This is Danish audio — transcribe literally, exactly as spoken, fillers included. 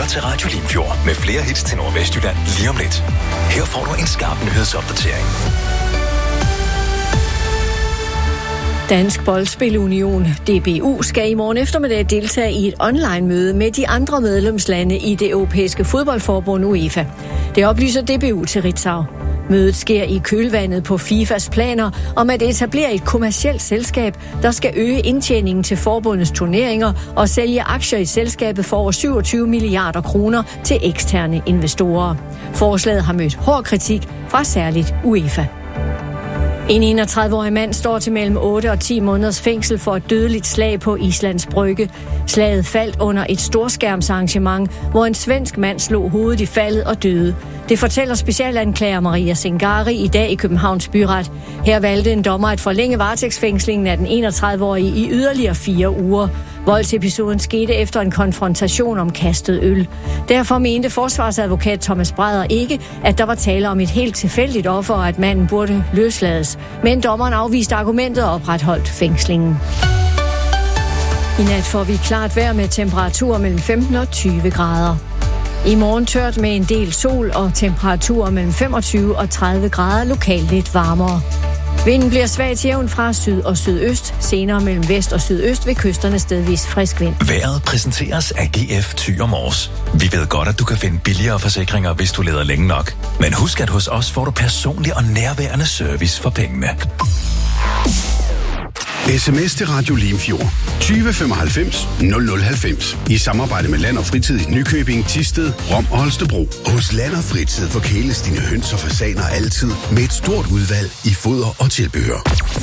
til Radio Limfjord med flere hits til Nordvestjylland lige om lidt. Her får du en skarp nyhedsopdatering. Dansk Boldspilunion, D B U, skal i morgen eftermiddag deltage i et online-møde med de andre medlemslande i det europæiske fodboldforbund UEFA. Det oplyser D B U til Ritzau. Mødet sker i kølvandet på FIFAs planer om at etablere et kommercielt selskab, der skal øge indtjeningen til forbundets turneringer og sælge aktier i selskabet for over syvogtyve milliarder kroner til eksterne investorer. Forslaget har mødt hård kritik fra særligt UEFA. En enogtredive-årig mand står til mellem otte og ti måneders fængsel for et dødeligt slag på Islands Brygge. Slaget faldt under et storskærmsarrangement, hvor en svensk mand slog hovedet i faldet og døde. Det fortæller specialanklager Maria Singari i dag i Københavns Byret. Her valgte en dommer at forlænge varetægtsfængslingen af den enogtredive-årige i yderligere fire uger. Voldsepisoden skete efter en konfrontation om kastet øl. Derfor mente forsvarsadvokat Thomas Breder ikke, at der var tale om et helt tilfældigt offer, og at manden burde løslades. Men dommeren afviste argumentet og opretholdt fængslingen. I nat får vi klart vejr med temperaturer mellem femten og tyve grader. I morgen tørt med en del sol og temperaturer mellem femogtyve og tredive grader, lokalt lidt varmere. Vinden bliver svag til jævn fra syd og sydøst, senere mellem vest og sydøst ved kysterne stedvis frisk vind. Vejret præsenteres af G F Thy og Mors. Vi ved godt, at du kan finde billigere forsikringer, hvis du leder længe nok. Men husk, at hos os får du personlig og nærværende service for pengene. sms til Radio Limfjord tyve femoghalvfems nul nul halvfems i samarbejde med Land og Fritid i Nykøbing, Thisted, Rom og Holstebro. Hos Land og Fritid forkæles dine høns og fasaner altid med et stort udvalg i foder og tilbehør.